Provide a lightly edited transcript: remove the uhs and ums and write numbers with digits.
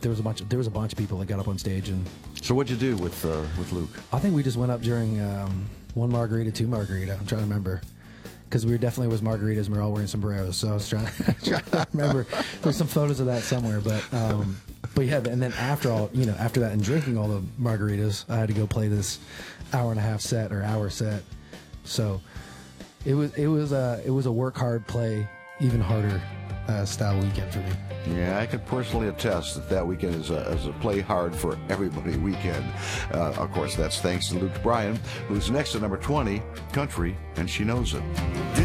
there was a bunch of people that got up on stage, and So what'd you do with Luke? I think we just went up during one margarita, two margarita. I'm trying to remember. Because we definitely was margaritas and we were all wearing sombreros, so I was trying to remember. There's some photos of that somewhere, but yeah. And then after that and drinking all the margaritas, I had to go play this hour set. So it was a work hard, play even harder style weekend for me. Yeah, I could personally attest that weekend is a play hard for everybody weekend. Of course, that's thanks to Luke Bryan, who's next at number 20, Country, and She Knows It.